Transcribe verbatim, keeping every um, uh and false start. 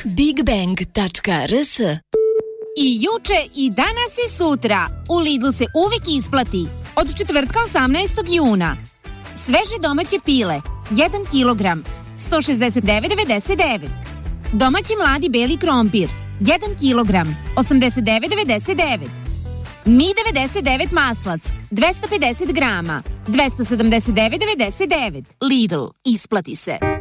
bigbang tačka r s. I juče i danas i sutra u Lidlu se uvijek isplati. Od četvrtka osamnaestog juna. Sveže domaće pile jedan kilogram sto šezdeset devet devedeset devet. Domaći mladi beli krompir jedan kilogram osamdeset devet devedeset devet. Mi devedeset devet maslac dvesta pedeset grama dvesta sedamdeset devet devedeset devet. Lidl, isplati se.